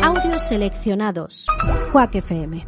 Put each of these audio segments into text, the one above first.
Audios seleccionados. Quack FM.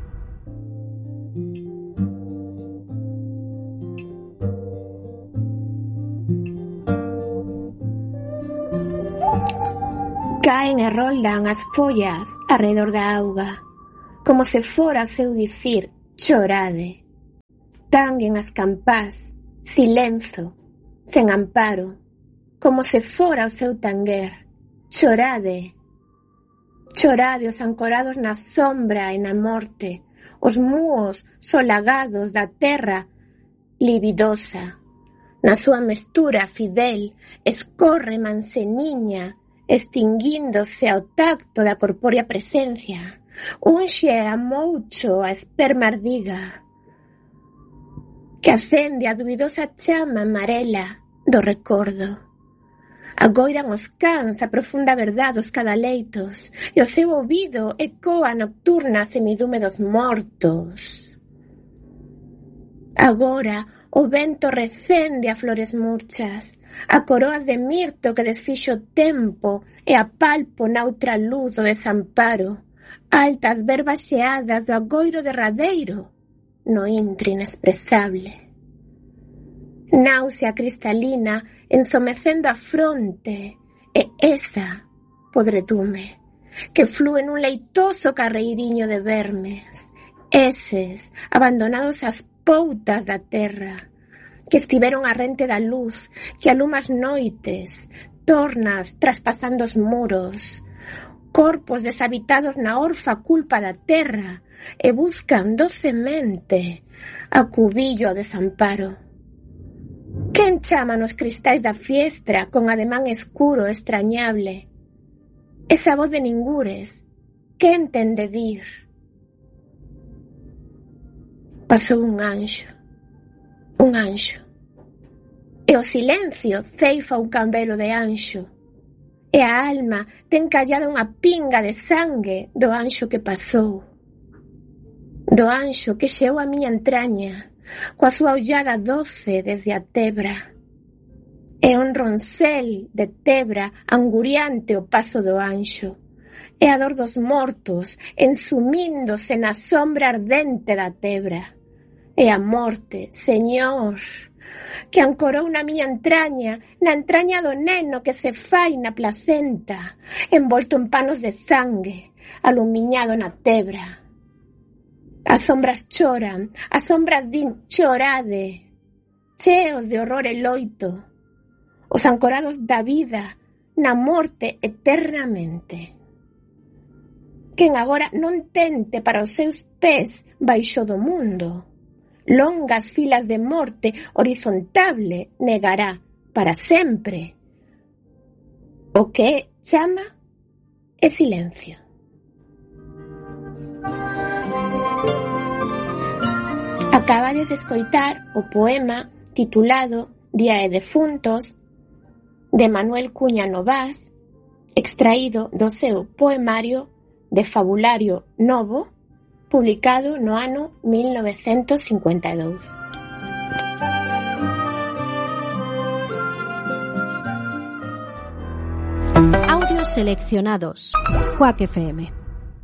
Caen e roldan as follas arredor da auga, como se fora o seu dicir chorade. Tanguen as campás, silenzo, sen amparo, como se fora o seu tanguer, chorade. Chorade os ancorados na sombra e na morte, os muos solagados da terra libidosa. Na súa mestura fidel escorre manseniña, extinguíndose ao tacto da corpórea presencia, unxe a moucho a esperma ardiga, que acende a dubidosa chama amarela do recordo. Agoiran os cans a profunda verdade dos cadaleitos, e o seu ouvido ecoa a nocturna semidume dos mortos. Agora o vento recende a flores murchas, a coroas de mirto que desfixo o tempo e a palpo na outra luz do desamparo, altas verbas xeadas do agoiro derradeiro, no intre inexpresable. Náusea cristalina ensomecendo a fronte e esa podredume que flúe nun leitoso carreiriño de vermes, eses abandonados ás poutas da terra, que estiveron a rente da luz, que aluma as noites, tornas traspasando os muros, corpos deshabitados na orfa culpa da terra, e buscan docemente acubillo ao desamparo. Quen chama nos cristais da fiestra con ademán escuro e extrañable? Esa voz de ningures, quen ten de dir? Pasou un anxo, e o silencio ceifa un cambelo de anxo, e a alma ten callada unha pinga de sangue do anxo que pasou, do anxo que xeou a miña entraña, coa súa ollada doce desde a tebra, e un roncel de tebra anguriante o paso do anxo, e a dor dos mortos ensumíndose na sombra ardente da tebra, e a morte, Señor, que ancorou na miña entraña, na entraña do neno que se fai na placenta, envolto en panos de sangue, alumiñado na tebra. As sombras choran, as sombras din chorade, cheos de horror e loito, os ancorados da vida na morte eternamente. Quen agora non tente para os seus pés baixo do mundo, longas filas de morte horizontable negará para sempre. O que chama é silencio. Acabades de escoitar o poema titulado Día de Defuntos, de Manuel Cuña Novás, extraído do seu poemario de Fabulario Novo, publicado no ano 1952. Audios seleccionados. Quack FM.